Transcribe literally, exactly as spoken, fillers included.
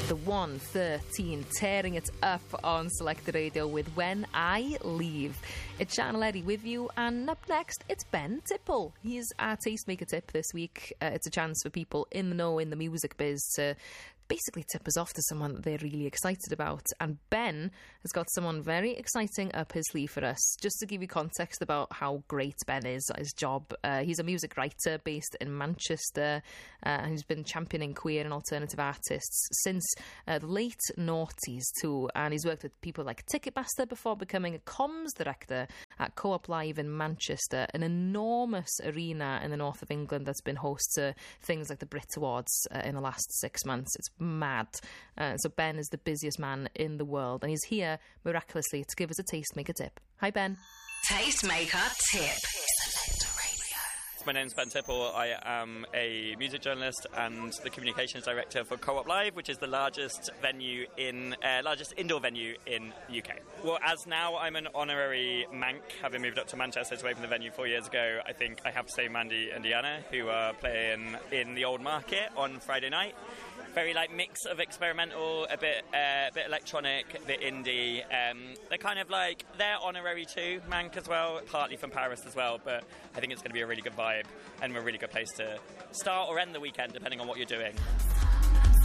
The one thirteen, tearing it up on Selected Radio with When I Leave. It's Channel Eddie with you, and up next, it's Ben Tipple. He's our Tastemaker Tip this week. Uh, it's a chance for people in the know, in the music biz, to basically tip us off to someone that they're really excited about. And Ben has got someone very exciting up his sleeve for us. Just to give you context about how great Ben is at his job, uh, he's a music writer based in Manchester, uh, and he's been championing queer and alternative artists since uh, the late noughties too. And he's worked with people like Ticketmaster before becoming a comms director at Co-op Live in Manchester, an enormous arena in the north of England that's been host to things like the Brit Awards uh, in the last six months. It's mad. Uh, so Ben is the busiest man in the world, and he's here miraculously to give us a Tastemaker Tip. Hi, Ben. Tastemaker Tip. My name's Ben Tipple. I am a music journalist and the communications director for Co-op Live, which is the largest venue in uh, largest indoor venue in the U K. Well, as now I'm an honorary Manc, having moved up to Manchester to open the venue four years ago, I think I have to say Mandy and Deanna, who are playing in the Old Market on Friday night. Very like mix of experimental, a bit uh, a bit electronic, a bit indie. Um, they're kind of like, they're honorary too, Manc as well, partly from Paris as well, but I think it's going to be a really good vibe and a really good place to start or end the weekend, depending on what you're doing.